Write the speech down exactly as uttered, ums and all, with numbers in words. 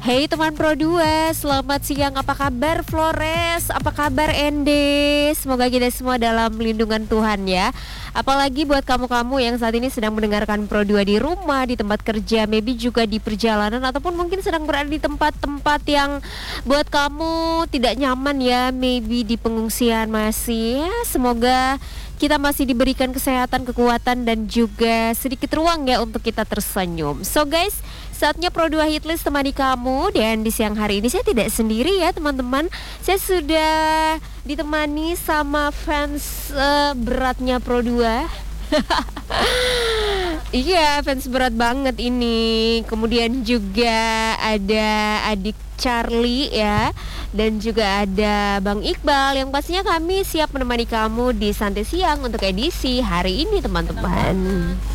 Hey teman Pro dua, selamat siang. Apa kabar Flores? Apa kabar Ende? Semoga kita semua dalam lindungan Tuhan ya. Apalagi buat kamu-kamu yang saat ini sedang mendengarkan Pro dua di rumah, di tempat kerja, maybe juga di perjalanan, ataupun mungkin sedang berada di tempat-tempat yang buat kamu tidak nyaman ya, maybe di pengungsian masih ya. Semoga kita masih diberikan kesehatan, kekuatan, dan juga sedikit ruang ya untuk kita tersenyum. So guys, saatnya Pro dua Hitlist temani kamu. Dan di siang hari ini saya tidak sendiri ya teman-teman. Saya sudah ditemani sama fans uh, beratnya Pro dua. Iya, fans berat banget ini. Kemudian juga ada adik Charlie ya, dan juga ada Bang Iqbal, yang pastinya kami siap menemani kamu di Santai Siang untuk edisi hari ini teman-teman.